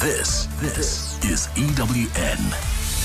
This is EWN.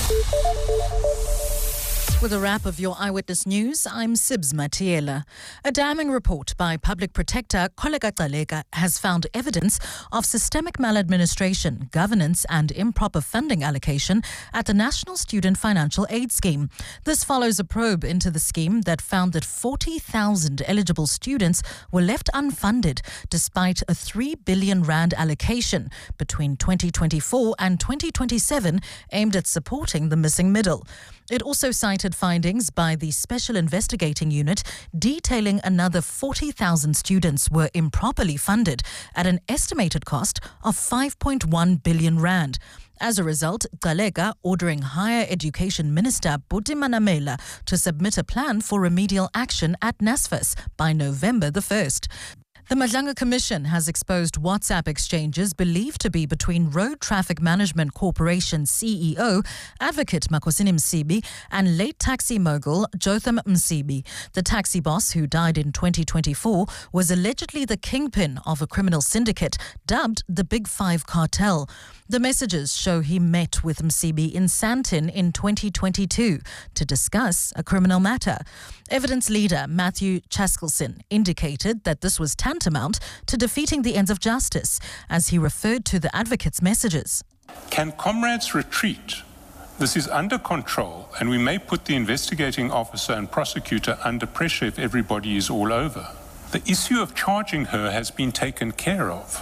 With a wrap of your Eyewitness News, I'm Sibs Matiela. A damning report by Public Protector Kholeka Gcaleka has found evidence of systemic maladministration, governance and improper funding allocation at the National Student Financial Aid Scheme. This follows a probe into the scheme that found that 40,000 eligible students were left unfunded despite a 3 billion rand allocation between 2024 and 2027 aimed at supporting the missing middle. It also cited findings by the Special Investigating Unit detailing another 40,000 students were improperly funded at an estimated cost of 5.1 billion rand. As a result, Gcaleka ordering Higher Education Minister Buti Manamela to submit a plan for remedial action at NSFAS by November the 1st. The Madlanga Commission has exposed WhatsApp exchanges believed to be between Road Traffic Management Corporation CEO, Advocate Makhosini Msibi, and late taxi mogul Jotham Msibi. The taxi boss, who died in 2024, was allegedly the kingpin of a criminal syndicate dubbed the Big Five Cartel. The messages show he met with Msibi in Sandton in 2022 to discuss a criminal matter. Evidence leader Matthew Chaskelson indicated that this was tantamount to defeating the ends of justice, as he referred to the advocate's messages. Can comrades retreat? This is under control, and we may put the investigating officer and prosecutor under pressure if everybody is all over. The issue of charging her has been taken care of.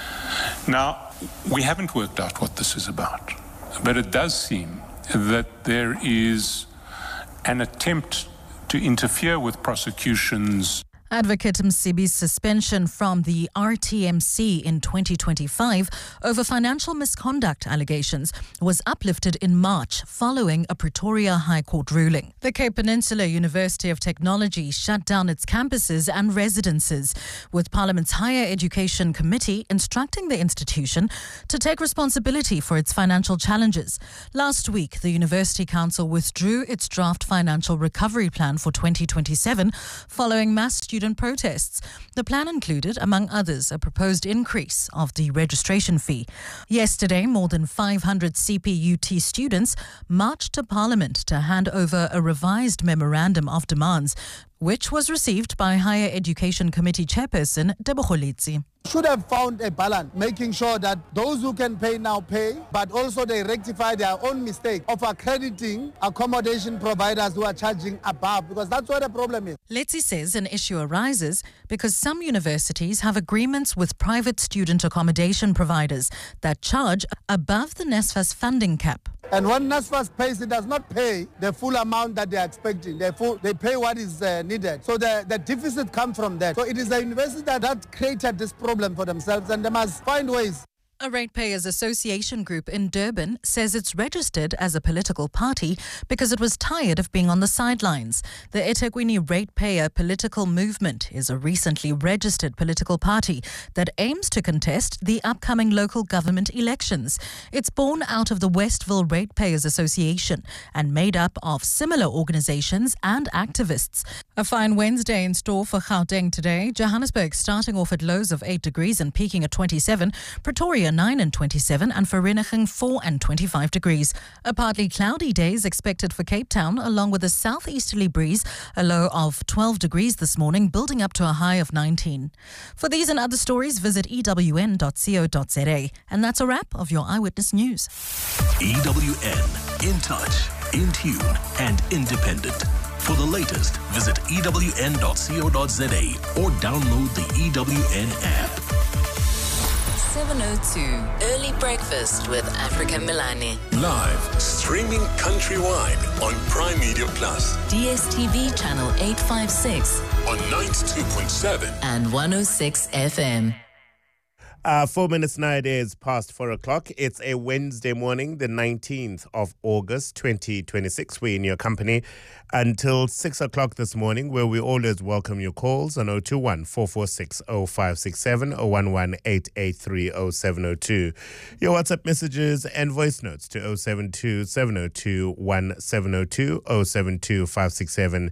Now, we haven't worked out what this is about, but it does seem that there is an attempt to interfere with prosecutions. Advocate Msibi's suspension from the RTMC in 2025 over financial misconduct allegations was uplifted in March following a Pretoria High Court ruling. The Cape Peninsula University of Technology shut down its campuses and residences, with Parliament's Higher Education Committee instructing the institution to take responsibility for its financial challenges. Last week, the University Council withdrew its draft financial recovery plan for 2027 following mass student protests. The plan included, among others, a proposed increase of the registration fee. Yesterday, more than 500 CPUT students marched to Parliament to hand over a revised memorandum of demands, which was received by Higher Education Committee Chairperson Tebogo Letsi. Should have found a balance, making sure that those who can pay now pay, but also they rectify their own mistake of accrediting accommodation providers who are charging above, because that's what the problem is. Letsi says an issue arises because some universities have agreements with private student accommodation providers that charge above the NSFAS funding cap. And when NSFAS pays, it does not pay the full amount that they are expecting. They pay what is needed. So the deficit comes from that. So it is the university that created this problem for themselves, and they must find ways. A ratepayers association group in Durban says it's registered as a political party because it was tired of being on the sidelines. The eThekwini Ratepayer Political Movement is a recently registered political party that aims to contest the upcoming local government elections. It's born out of the Westville Ratepayers Association and made up of similar organizations and activists. A fine Wednesday in store for Gauteng today. Johannesburg starting off at lows of 8 degrees and peaking at 27. Pretoria 9 and 27, and Vereeniging 4 and 25 degrees. A partly cloudy day is expected for Cape Town, along with a southeasterly breeze, a low of 12 degrees this morning, building up to a high of 19. For these and other stories, visit ewn.co.za. And that's a wrap of your Eyewitness News. EWN, in touch, in tune, and independent. For the latest, visit ewn.co.za or download the EWN app. 702 Early Breakfast with Africa Milani. Live, streaming countrywide on Prime Media Plus. DSTV channel 856 on 92.7 and 106 FM. 4 minutes now, it is past 4 o'clock. It's a Wednesday morning, the 19th of August, 2026. We're in your company until 6 o'clock this morning, where we always welcome your calls on 021 446 0567 011 883 0702. Your WhatsApp messages and voice notes to 072 702 1702 072 567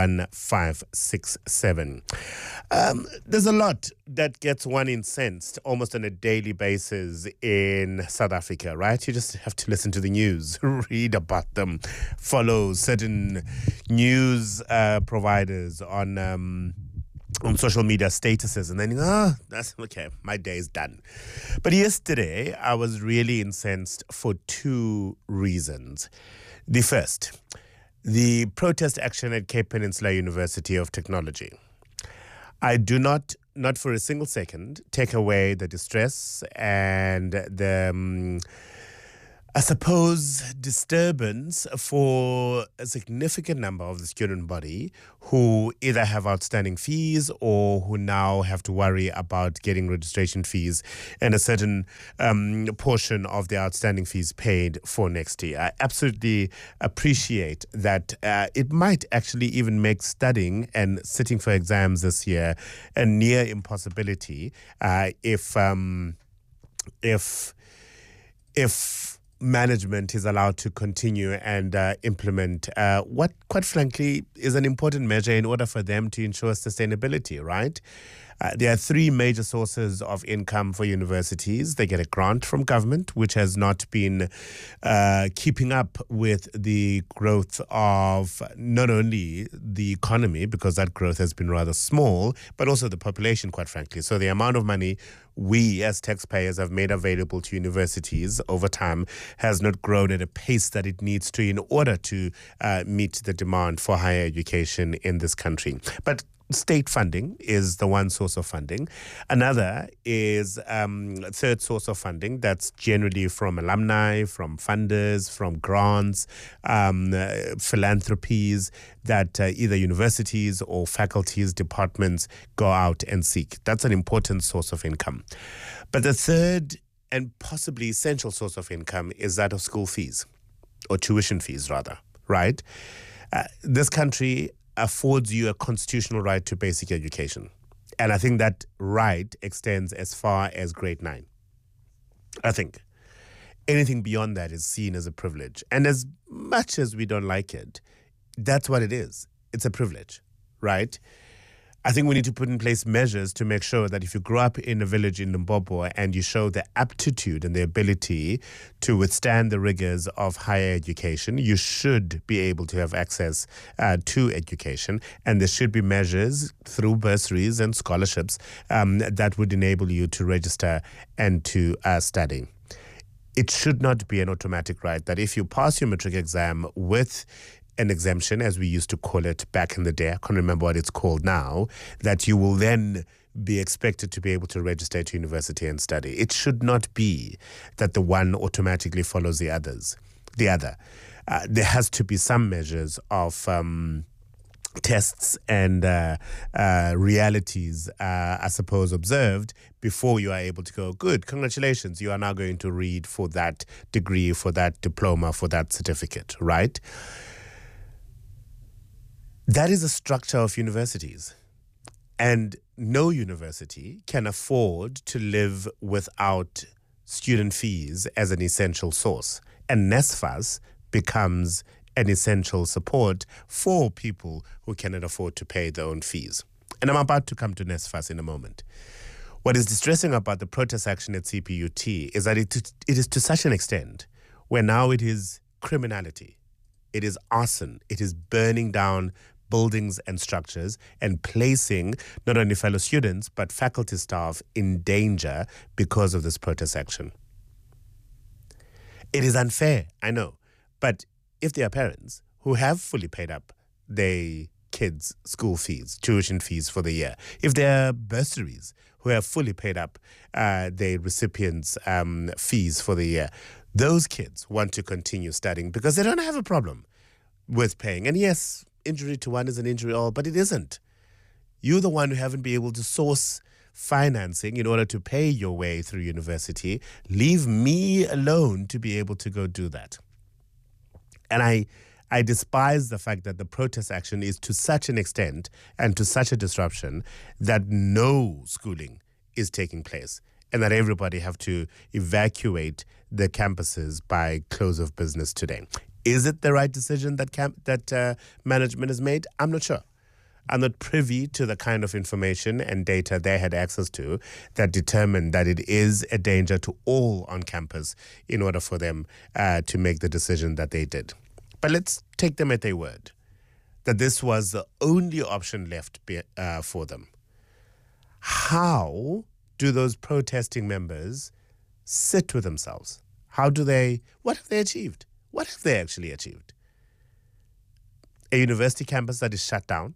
1567. There's a lot that gets one incensed almost on a daily basis in South Africa, right? You just have to listen to the news, read about them, follow certain news providers on social media statuses, and then you go, that's okay, my day is done. But yesterday, I was really incensed for two reasons. The first, the protest action at Cape Peninsula University of Technology. I do not for a single second, take away the distress and the, I suppose, disturbance for a significant number of the student body who either have outstanding fees or who now have to worry about getting registration fees and a certain portion of their outstanding fees paid for next year. I absolutely appreciate that it might actually even make studying and sitting for exams this year a near impossibility if management is allowed to continue and implement what, quite frankly, is an important measure in order for them to ensure sustainability, right? There are three major sources of income for universities. They get a grant from government, which has not been keeping up with the growth of not only the economy, because that growth has been rather small, but also the population, quite frankly. So the amount of money we as taxpayers have made available to universities over time has not grown at a pace that it needs to in order to meet the demand for higher education in this country. But state funding is the one source of funding. Another is third source of funding that's generally from alumni, from funders, from grants, philanthropies that either universities or faculties, departments go out and seek. That's an important source of income. But the third and possibly essential source of income is that of school fees, or tuition fees rather, right? This country affords you a constitutional right to basic education. And I think that right extends as far as grade 9. I think anything beyond that is seen as a privilege. And as much as we don't like it, that's what it is. It's a privilege, right? I think we need to put in place measures to make sure that if you grow up in a village in Limpopo and you show the aptitude and the ability to withstand the rigors of higher education, you should be able to have access to education. And there should be measures through bursaries and scholarships that would enable you to register and to study. It should not be an automatic right that if you pass your matric exam with an exemption, as we used to call it back in the day, I can't remember what it's called now, that you will then be expected to be able to register to university and study. It should not be that the one automatically follows the other. There has to be some measures of tests and realities, I suppose, observed before you are able to go, good, congratulations, you are now going to read for that degree, for that diploma, for that certificate, right? That is a structure of universities. And no university can afford to live without student fees as an essential source. And NSFAS becomes an essential support for people who cannot afford to pay their own fees. And I'm about to come to NSFAS in a moment. What is distressing about the protest action at CPUT is that it is to such an extent where now it is criminality. It is arson. It is burning down buildings and structures and placing not only fellow students but faculty staff in danger because of this protest action. It is unfair, I know, but if there are parents who have fully paid up their kids' school fees, tuition fees for the year, if there are bursaries who have fully paid up their recipients' fees for the year, those kids want to continue studying because they don't have a problem with paying. And yes, injury to one is an injury all, but it isn't. You're the one who haven't been able to source financing in order to pay your way through university. Leave me alone to be able to go do that. And I despise the fact that the protest action is to such an extent and to such a disruption that no schooling is taking place and that everybody have to evacuate the campuses by close of business today. Is it the right decision that management has made? I'm not sure. are not privy to the kind of information and data they had access to that determined that it is a danger to all on campus in order for them to make the decision that they did. But let's take them at their word, that this was the only option left for them. How do those protesting members sit with themselves? What have they achieved? What have they actually achieved? A university campus that is shut down?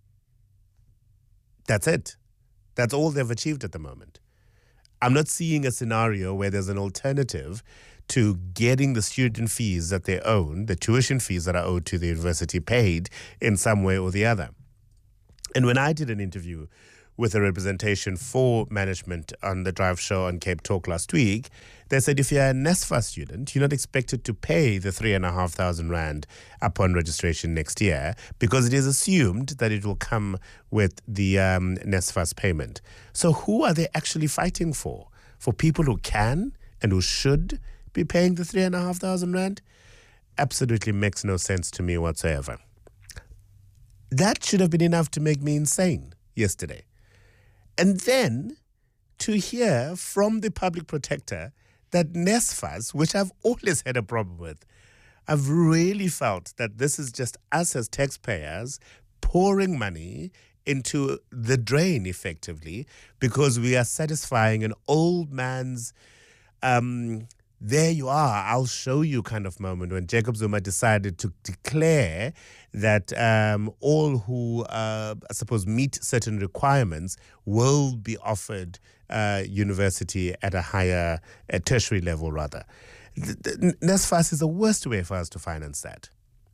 That's it. That's all they've achieved at the moment. I'm not seeing a scenario where there's an alternative to getting the student fees that they own, the tuition fees that are owed to the university, paid in some way or the other. And when I did an interview with a representation for management on the Drive Show on Cape Talk last week, they said if you're a NSFAS student, you're not expected to pay the 3,500 Rand upon registration next year because it is assumed that it will come with the NSFAS payment. So who are they actually fighting for? For people who can and who should be paying the 3,500 Rand? Absolutely makes no sense to me whatsoever. That should have been enough to make me insane yesterday. And then to hear from the public protector that NSFAS, which I've always had a problem with, I've really felt that this is just us as taxpayers pouring money into the drain effectively because we are satisfying an old man's there you are, I'll show you kind of moment when Jacob Zuma decided to declare that all who, I suppose, meet certain requirements will be offered university at a higher, tertiary level rather. NSFAS is the worst way for us to finance that.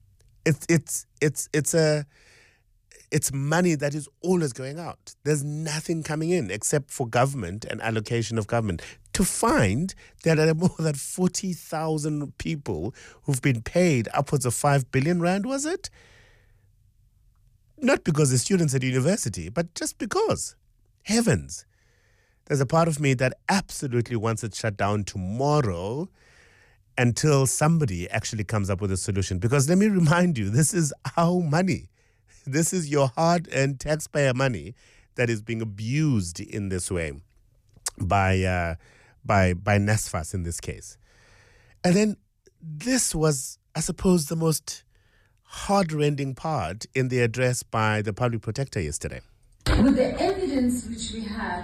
It's money that is always going out. There's nothing coming in except for government and allocation of government. To find that there are more than 40,000 people who've been paid upwards of 5 billion Rand, was it? Not because they're students at university, but just because. Heavens. There's a part of me that absolutely wants it shut down tomorrow until somebody actually comes up with a solution. Because let me remind you, this is our money. This is your hard-earned taxpayer money that is being abused in this way by NSFAS in this case. And then this was, I suppose, the most heart-rending part in the address by the public protector yesterday. With the evidence which we have,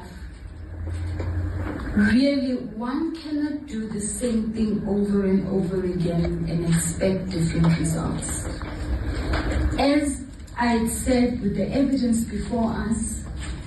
really one cannot do the same thing over and over again and expect different results. As I had said, with the evidence before us,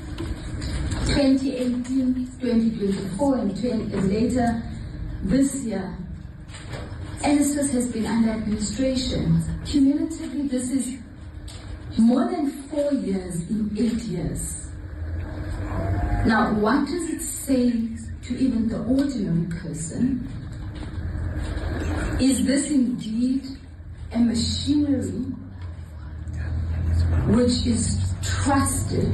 2018, 2024, and later this year, NSFAS has been under administration. Cumulatively, this is more than 4 years in 8 years. Now, what does it say to even the ordinary person? Is this indeed a machinery which is trusted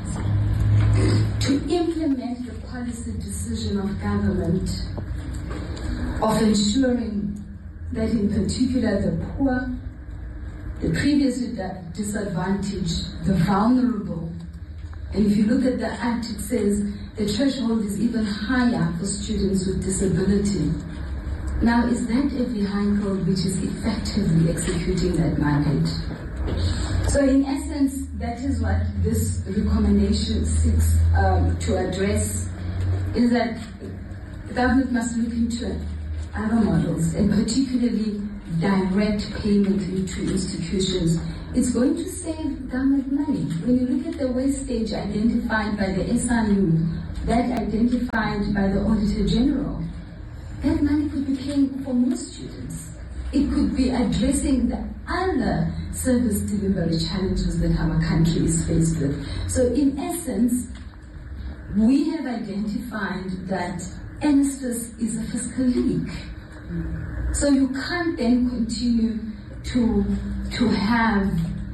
to implement the policy decision of government of ensuring that in particular the poor, the previously disadvantaged, the vulnerable, and if you look at the Act, it says the threshold is even higher for students with disability. Now, is that a vehicle which is effectively executing that mandate? So in essence, that is what this recommendation seeks to address, is that the government must look into other models, and particularly direct payment into institutions. It's going to save government money. When you look at the wastage identified by the SIU, that identified by the Auditor General, that money could be paying for more students. It could be addressing the other service delivery challenges that our country is faced with. So in essence, we have identified that NSFAS is a fiscal leak. So you can't then continue to have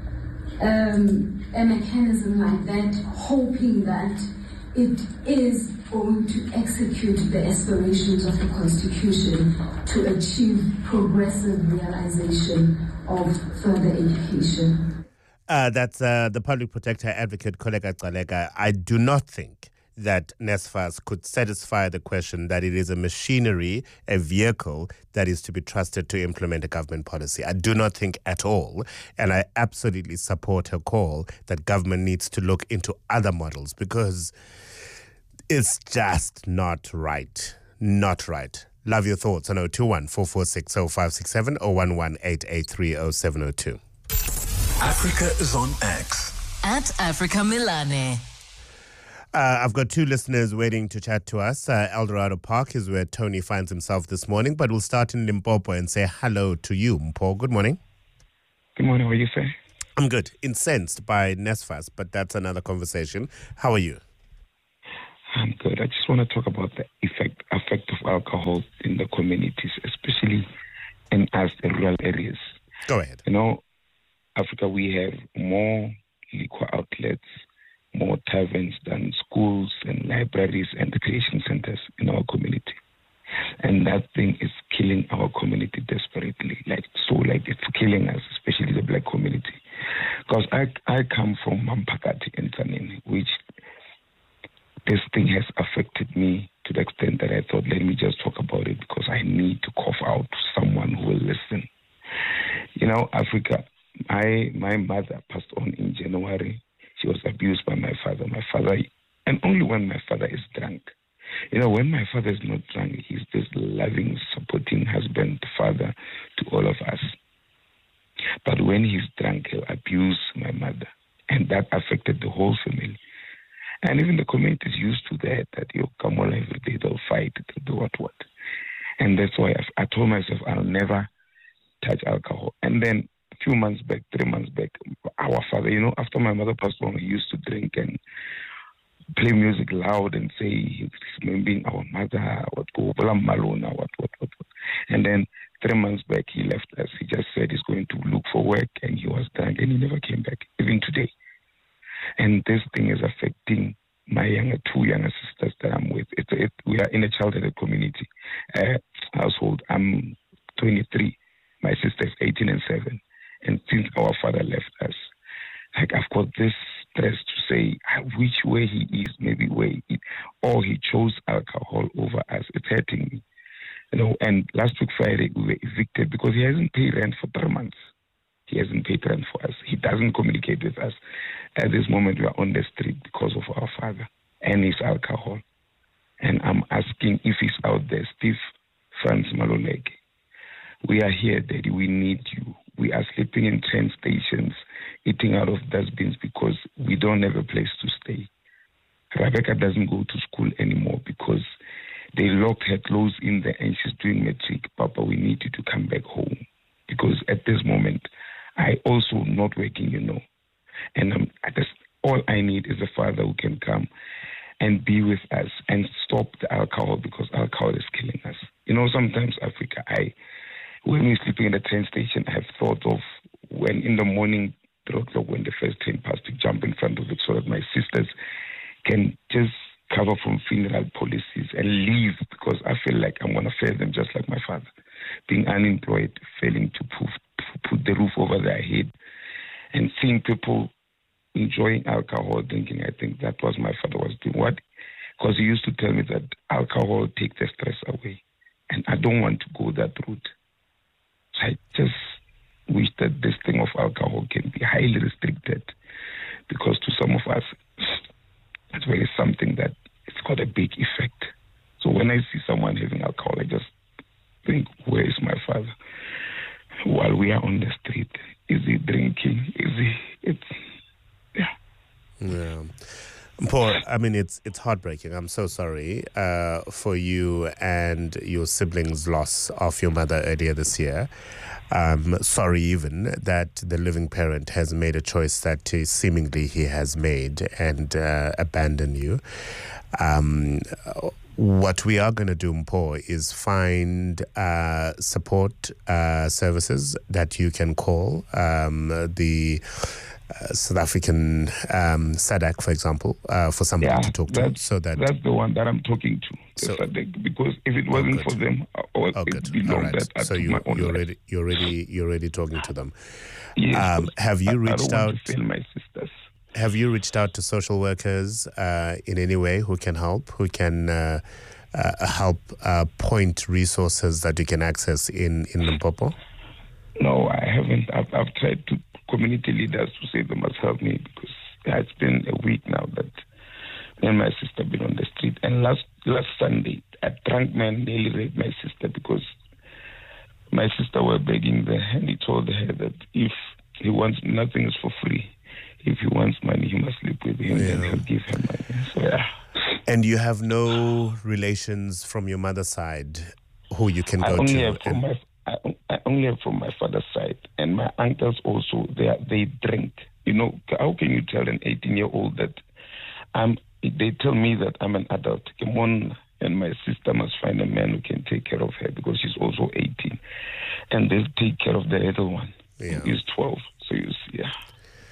a mechanism like that, hoping that it is going to execute the aspirations of the Constitution to achieve progressive realization of further education. That's the Public Protector Advocate Koleka Gcaleka. I do not think that NSFAS could satisfy the question that it is a machinery, a vehicle that is to be trusted to implement a government policy. I do not think at all, and I absolutely support her call that government needs to look into other models because it's just not right. Not right. Love your thoughts on 021-446-0567 or 11-883-0702. Africa is on X. At Africa Milane. I've got two listeners waiting to chat to us. Eldorado Park is where Tony finds himself this morning, but we'll start in Limpopo and say hello to you, Mpo. Good morning. Good morning. How are you, sir? I'm good. Incensed by NSFAS, but that's another conversation. How are you? I'm good. I just want to talk about the effect of alcohol in the communities, especially in us in rural areas. Go ahead. You know, Africa, we have more liquor outlets, more taverns than schools and libraries and recreation centers in our community. And that thing is killing our community desperately. It's killing us, especially the black community. Because I come from Mampakati in Tzaneen, which this thing has affected me to the extent that I thought, let me just talk about it because I need to cough out to someone who will listen. You know, Africa, my mother passed on in January. She was abused by my father. And only when my father is drunk. You know, when my father is not drunk, he's this loving, supporting husband, father to all of us. But when he's drunk, he'll abuse my mother. And that affected the whole family. And even the community is used to that you come on every day, they'll fight, they'll do what. And that's why I told myself I'll never touch alcohol. And then a few months back, 3 months back, our father, you know, after my mother passed on, he used to drink and play music loud and say he's remembering our mother, what. And then 3 months back, he left us. He just said he's going to look for work, and he was drunk, and he never came back, even today. And this thing is affecting my two younger sisters that I'm with. We are in a child-headed community household. I'm 23. My sister is 18 and 7. And since our father left us, I've got this stress to say which way he is, maybe or he chose alcohol over us. It's hurting me. You know, and last week Friday we were evicted because he hasn't paid rent for 3 months. He hasn't paid rent for us. He doesn't communicate with us. At this moment, we are on the street because of our father and his alcohol. And I'm asking if he's out there, Steve Franz Maluleke. We are here, Daddy. We need you. We are sleeping in train stations, eating out of dustbins because we don't have a place to stay. Rebecca doesn't go to school anymore because they locked her clothes in there and she's doing matric. Papa, we need you to come back home. Because at this moment, I also not working, you know. And all I need is a father who can come and be with us and stop the alcohol because alcohol is killing us. You know, sometimes, Africa, when we're sleeping in the train station, I have thought of when in the morning, 3 o'clock, when the first train passed, to jump in front of it so that my sisters can just cover from funeral policies and leave because I feel like I'm going to fail them just like my father. Being unemployed, failing to put the roof over their head, and seeing people enjoying alcohol, drinking. I think that was my father was doing. What? Because he used to tell me that alcohol takes the stress away, and I don't want to go that route. So I just wish that this thing of alcohol can be highly restricted, because to some of us, it's really something that it's got a big effect. So when I see someone having alcohol, I just think, where is my father? While we are on the street, is he drinking? Yeah. Paul, I mean, it's heartbreaking. I'm so sorry for you and your siblings' loss of your mother earlier this year. Sorry even that the living parent has made a choice that seemingly he has made and abandoned you. What we are going to do, Mpo, is find support services that you can call. The South African SADC, for example, for somebody to talk to. So that's the one that I'm talking to, the SADC, because if it wasn't for them, it'd be long that I took my own life. You're already talking to them. Yes, have you reached out? To fail my sisters. Have you reached out to social workers in any way who can help, help point resources that you can access in Limpopo? No, I haven't. I've tried to community leaders to say they must help me, because it's been a week now that me and my sister have been on the street. And last Sunday, a drunk man nearly raped my sister because my sister were begging there, and he told her that if he wants, nothing is for free. If he wants money, he must sleep with him, and he'll give him money. So, yeah. And you have no relations from your mother's side who you can go to? I only have from my father's side, and my uncles also. They drink. You know, how can you tell an 18-year-old that they tell me that I'm an adult? Come on, and my sister must find a man who can take care of her because she's also 18, and they'll take care of the little one. Yeah. He's 12. So you see, yeah.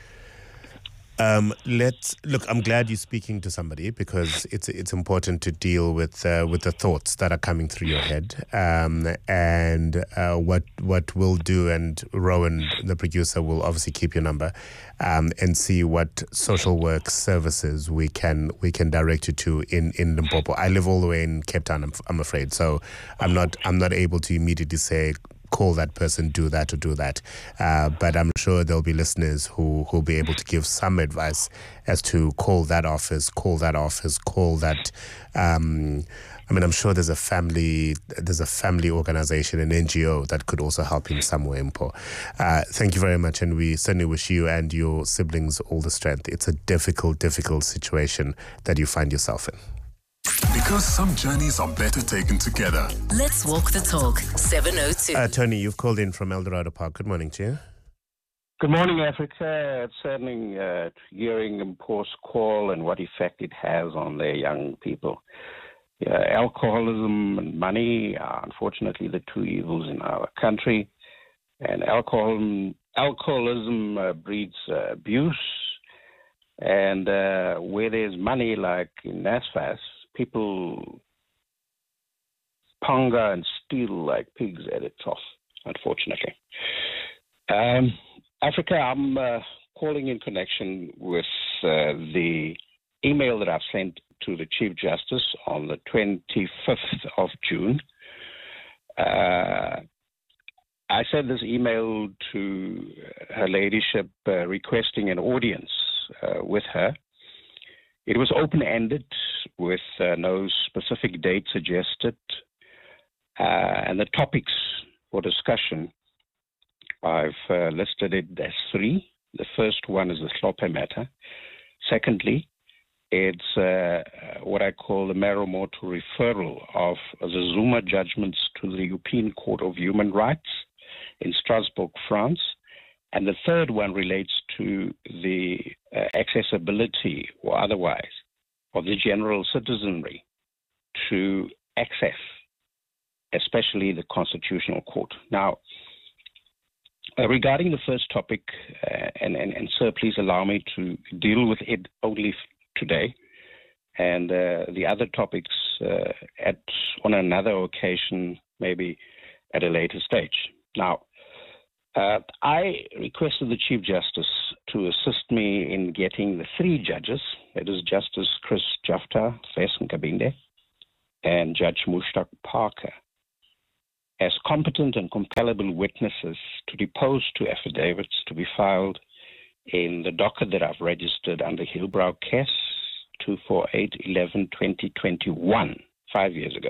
Look. I'm glad you're speaking to somebody, because it's important to deal with the thoughts that are coming through your head. And what we'll do, and Rowan, the producer, will obviously keep your number, and see what social work services we can direct you to in Limpopo. I live all the way in Cape Town, I'm afraid, so I'm not able to immediately say, call that person, do that or do that. But I'm sure there'll be listeners who'll be able to give some advice as to call that office, call that. I'm sure there's a family organization, an NGO that could also help in some way, Mpo. Thank you very much, and we certainly wish you and your siblings all the strength. It's a difficult situation that you find yourself in. Because some journeys are better taken together. Let's walk the talk. 702. Tony, you've called in from Eldorado Park. Good morning to you. Good morning, Africa. It's saddening hearing Mpo's call and what effect it has on their young people. Alcoholism and money are unfortunately the two evils in our country. And alcoholism breeds abuse. And where there's money, like in NSFAS, people panga and steal like pigs at its off, unfortunately. Africa, I'm calling in connection with the email that I've sent to the Chief Justice on the 25th of June. I sent this email to Her Ladyship requesting an audience with her. It was open-ended with no specific date suggested, and the topics for discussion, I've listed it as 3. The first one is the Hlophe matter. Secondly, it's what I call the Mero Motu referral of the Zuma judgments to the European Court of Human Rights in Strasbourg, France. And the third one relates to the accessibility or otherwise of the general citizenry to access, especially the Constitutional Court. Now, regarding the first topic, and sir, please allow me to deal with it only today, and the other topics on another occasion, maybe at a later stage. Now, I requested the Chief Justice to assist me in getting the 3 judges, that is Justice Chris Jafta, Nkabinde, and Judge Mushtaq Parker, as competent and compellable witnesses to depose to affidavits to be filed in the docket that I've registered under Hillbrow Case 248-11-2021, 5 years ago,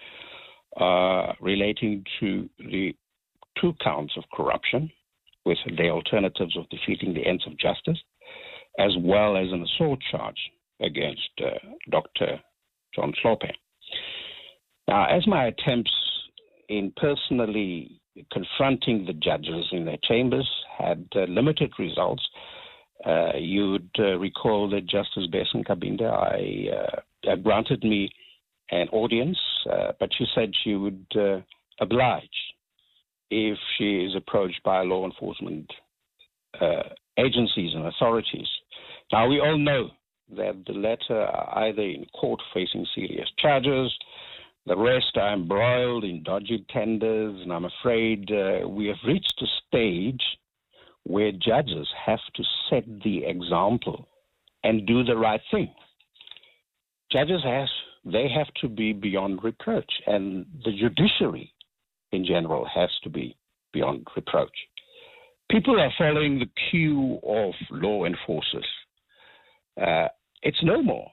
relating to the 2 counts of corruption with the alternatives of defeating the ends of justice, as well as an assault charge against Dr. John Hlophe. Now, as my attempts in personally confronting the judges in their chambers had limited results, you would recall that Justice Bessen Kabinde granted me an audience, but she said she would oblige if she is approached by a law enforcement agencies and authorities. Now, we all know that the latter are either in court facing serious charges, the rest are embroiled in dodgy tenders, and I'm afraid we have reached a stage where judges have to set the example and do the right thing. Judges have to be beyond reproach, and the judiciary in general has to be beyond reproach. People are following the cue of law enforcers. It's no more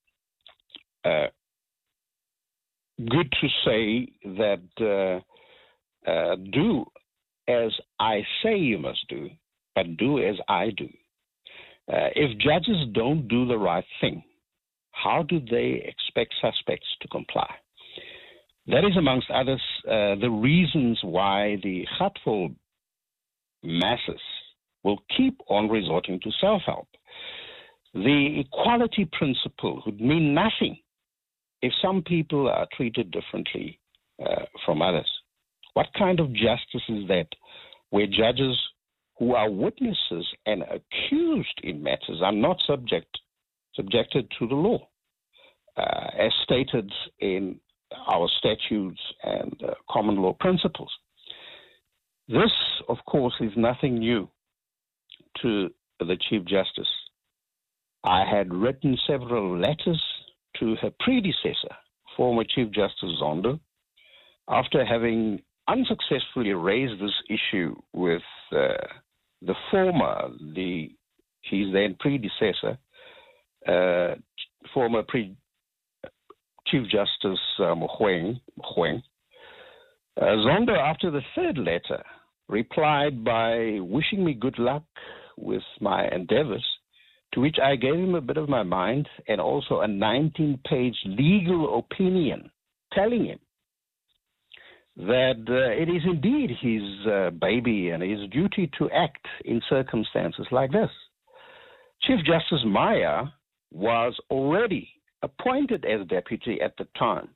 good to say that do as I say you must do, but do as I do. If judges don't do the right thing, how do they expect suspects to comply? That is, amongst others, the reasons why the hurtful masses will keep on resorting to self-help. The equality principle would mean nothing if some people are treated differently from others. What kind of justice is that where judges who are witnesses and accused in matters are not subjected to the law, as stated in our statutes and common law principles? This, of course, is nothing new to the Chief Justice. I had written several letters to her predecessor, former Chief Justice Zondo, after having unsuccessfully raised this issue with his then predecessor, former Chief Justice Mogoeng. Zondo, after the third letter, replied by wishing me good luck with my endeavors, to which I gave him a bit of my mind and also a 19-page legal opinion telling him that it is indeed his baby and his duty to act in circumstances like this. Chief Justice Meyer was already appointed as deputy at the time.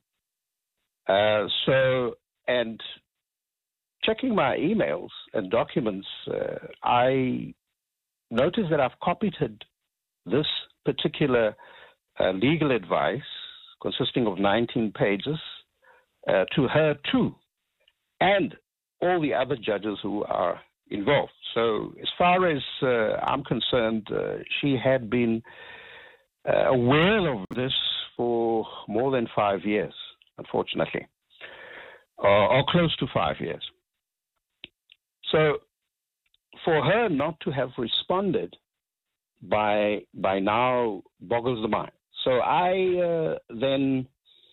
And checking my emails and documents, I noticed that I've copied this particular legal advice, consisting of 19 pages, to her too, and all the other judges who are involved. So as far as I'm concerned, she had been aware of this for more than 5 years, unfortunately, or close to 5 years. So for her not to have responded by now boggles the mind. So I then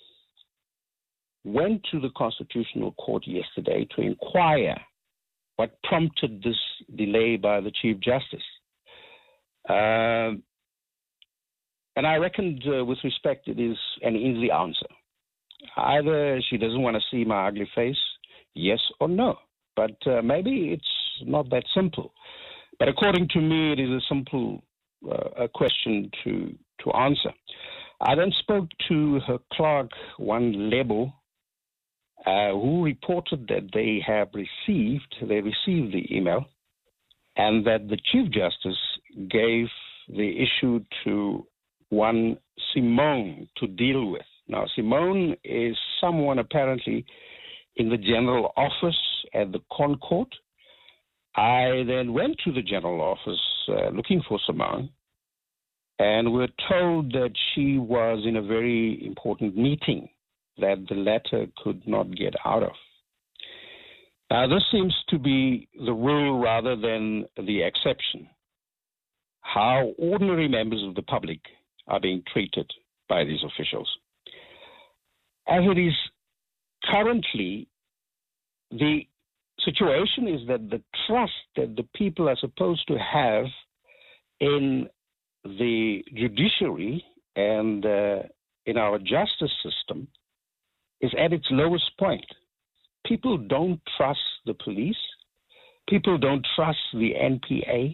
went to the Constitutional Court yesterday to inquire what prompted this delay by the Chief Justice. And I reckoned, with respect, it is an easy answer. Either she doesn't want to see my ugly face, yes or no. But maybe it's not that simple. But according to me, it is a simple question to answer. I then spoke to her clerk, one Lebo, who reported that they received the email, and that the Chief Justice gave the issue to one Simone to deal with. Now, Simone is someone apparently in the general office at the Concord. I then went to the general office looking for Simone, and we're told that she was in a very important meeting that the latter could not get out of. Now, this seems to be the rule rather than the exception, how ordinary members of the public are being treated by these officials. As it is currently, the situation is that the trust that the people are supposed to have in the judiciary and in our justice system is at its lowest point. People don't trust the police. People don't trust the NPA.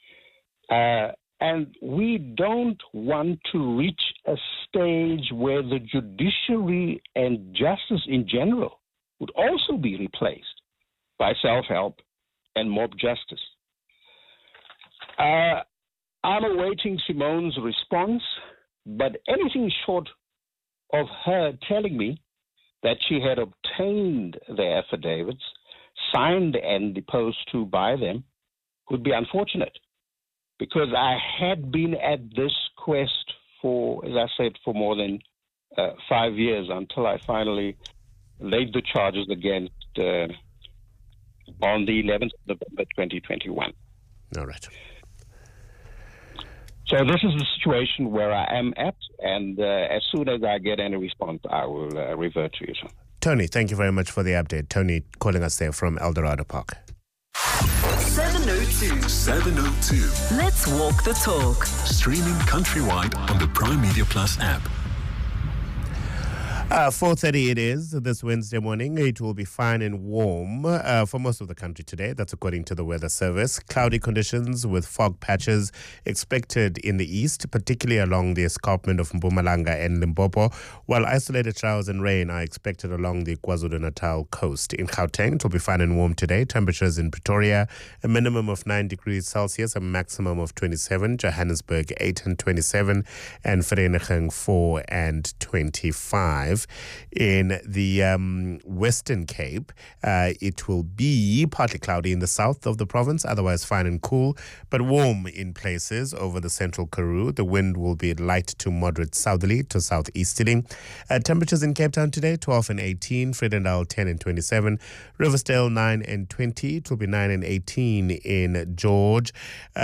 And we don't want to reach a stage where the judiciary and justice in general would also be replaced by self-help and mob justice. I'm awaiting Simone's response, but anything short of her telling me that she had obtained the affidavits, signed and deposed to by them, would be unfortunate, because I had been at this quest for, as I said, for more than 5 years, until I finally laid the charges against on the 11th of November 2021. All right. So this is the situation where I am at, and as soon as I get any response, I will revert to you, sir. Tony, thank you very much for the update. Tony calling us there from Eldorado Park. 702. 702. Let's walk the talk. Streaming countrywide on the Prime Media Plus app. 4:30 it is this Wednesday morning. It will be fine and warm for most of the country today. That's according to the Weather Service. Cloudy conditions with fog patches expected in the east, particularly along the escarpment of Mpumalanga and Limpopo, while isolated showers and rain are expected along the KwaZulu-Natal coast. In Gauteng, it will be fine and warm today. Temperatures in Pretoria, a minimum of 9 degrees Celsius, a maximum of 27. Johannesburg, 8 and 27, and Vereeniging, 4 and 25. In the Western Cape, it will be partly cloudy in the south of the province, otherwise fine and cool, but warm in places over the central Karoo. The wind will be light to moderate southerly to southeasterly. Temperatures in Cape Town today, 12 and 18, Vredendal 10 and 27, Riversdale 9 and 20, it will be 9 and 18 in George,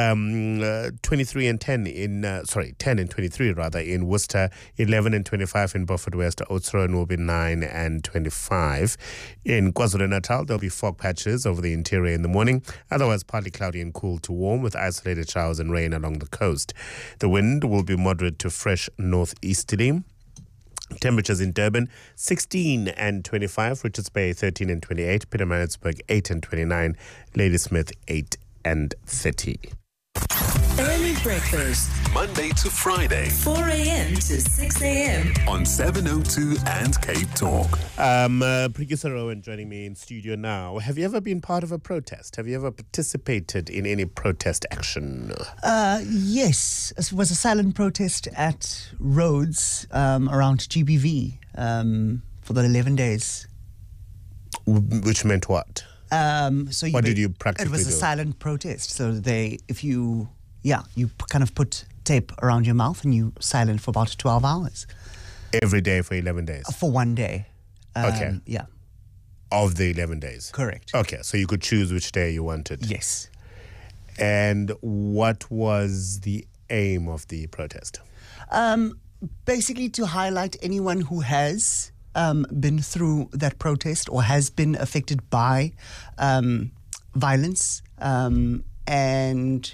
23 and 10 in, 10 and 23 rather in Worcester, 11 and 25 in Beaufort West. Oudtshoorn will be 9 and 25. In KwaZulu-Natal, there'll be fog patches over the interior in the morning, otherwise partly cloudy and cool to warm with isolated showers and rain along the coast. The wind will be moderate to fresh northeasterly. Temperatures in Durban, 16 and 25, Richards Bay 13 and 28, Pietermaritzburg 8 and 29, Ladysmith 8 and 30. Early breakfast, Monday to Friday, 4 a.m. to 6 a.m. on 702 and Cape Talk. Producer Rowan joining me in studio now. Have you ever been part of a protest? Have you ever participated in any protest action? Yes. It was a silent protest at Rhodes around GBV for the 11 days. Which meant what? What did you practically do? It was a silent protest. So you kind of put tape around your mouth and you silent for about 12 hours. Every day for 11 days? For one day. Okay. Yeah. Of the 11 days? Correct. Okay, so you could choose which day you wanted? Yes. And what was the aim of the protest? Basically to highlight anyone who has been through that protest or has been affected by violence, and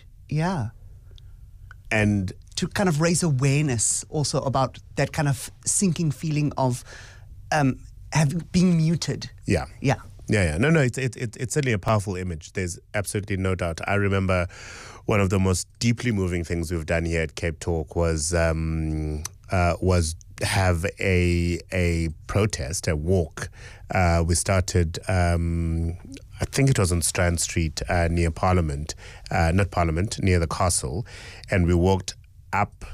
to kind of raise awareness also about that kind of sinking feeling of being muted. Yeah. No, it's certainly a powerful image. There's absolutely no doubt. I remember one of the most deeply moving things we've done here at Cape Talk was have a protest, a walk. We started, I think it was on Strand Street near Parliament, near the castle, and we walked up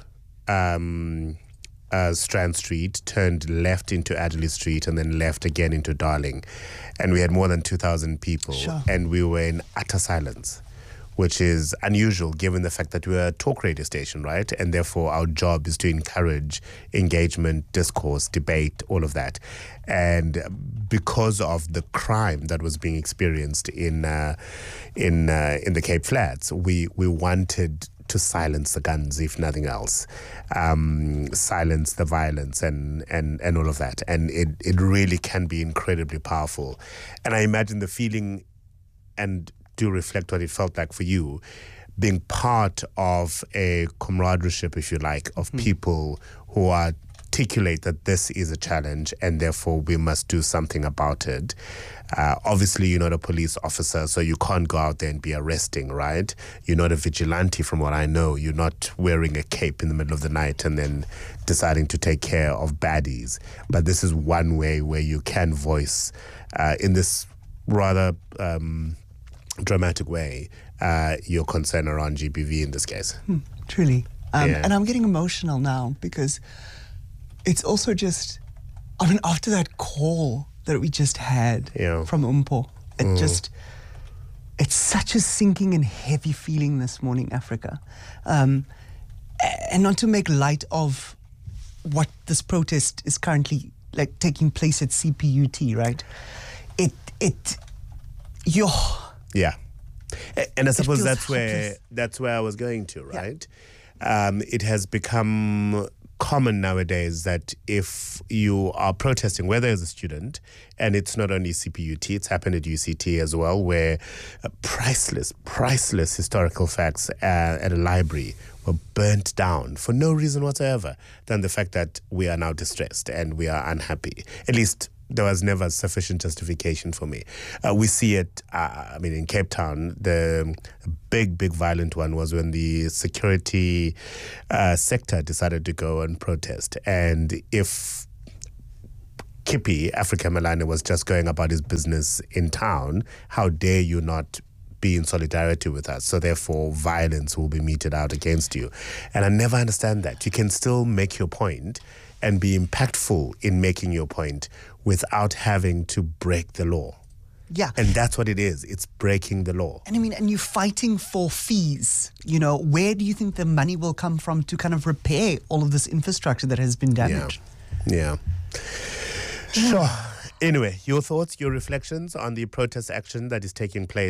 Strand Street, turned left into Adderley Street, and then left again into Darling. And we had more than 2,000 people, Sure. and we were in utter silence, which is unusual given the fact that we're a talk radio station, right? And therefore our job is to encourage engagement, discourse, debate, all of that. And because of the crime that was being experienced in the Cape Flats, we wanted to silence the guns, if nothing else, silence the violence and all of that. And it really can be incredibly powerful. And I imagine the feeling, and do reflect what it felt like for you, being part of a camaraderie, if you like, of people who articulate that this is a challenge and therefore we must do something about it. Obviously, you're not a police officer, so you can't go out there and be arresting, right? You're not a vigilante, from what I know. You're not wearing a cape in the middle of the night and then deciding to take care of baddies. But this is one way where you can voice in this rather dramatic way your concern around GBV in this case. Truly. And I'm getting emotional now because it's also just, after that call that we just had from Umpo, it's such a sinking and heavy feeling this morning, Africa. And not to make light of what this protest is currently like taking place at CPUT, right? Yeah. And I suppose that's where I was going to, right? Yeah. It has become common nowadays that if you are protesting, whether as a student, and it's not only CPUT, it's happened at UCT as well, where priceless historical facts at a library were burnt down for no reason whatsoever than the fact that we are now distressed and we are unhappy. At least there was never sufficient justification for me. We see it, in Cape Town, the big violent one was when the security sector decided to go and protest. And if Kippy, Africa Melane, was just going about his business in town, how dare you not be in solidarity with us? So therefore, violence will be meted out against you. And I never understand that. You can still make your point and be impactful in making your point without having to break the law. Yeah. And that's what it is. It's breaking the law. And you're fighting for fees. Where do you think the money will come from to kind of repair all of this infrastructure that has been damaged? Yeah. Sure. Anyway, your thoughts, your reflections on the protest action that is taking place